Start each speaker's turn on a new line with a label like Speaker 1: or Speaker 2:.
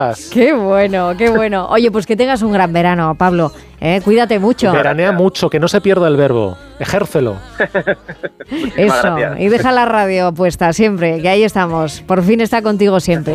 Speaker 1: Qué bueno, qué bueno. Oye, pues que tengas un gran verano, Pablo. Cuídate mucho.
Speaker 2: Veranea mucho, que no se pierda el verbo. Ejércelo.
Speaker 1: Eso, y deja la radio puesta siempre, que ahí estamos. Por fin está contigo siempre.